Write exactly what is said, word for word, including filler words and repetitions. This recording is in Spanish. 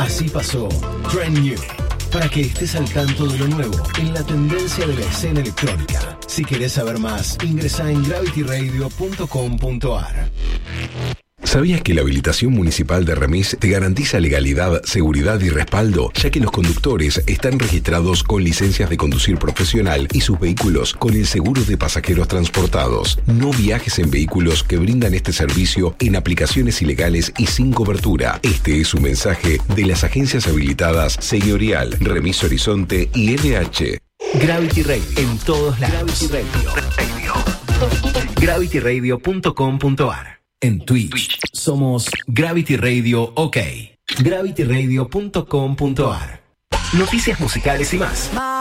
Así pasó Trend New, para que estés al tanto de lo nuevo en la tendencia de la escena electrónica. Si querés saber más, ingresa en gravity radio punto com punto a r. ¿Sabías que la habilitación municipal de Remis te garantiza legalidad, seguridad y respaldo, ya que los conductores están registrados con licencias de conducir profesional y sus vehículos con el seguro de pasajeros transportados? No viajes en vehículos que brindan este servicio en aplicaciones ilegales y sin cobertura. Este es un mensaje de las agencias habilitadas Señorial, Remis Horizonte y N H. Gravity Radio en todos lados. Gravity Radio. gravity radio punto com punto a r. En Twitch somos Gravity Radio OK. gravity radio punto com punto a r. Noticias musicales y más.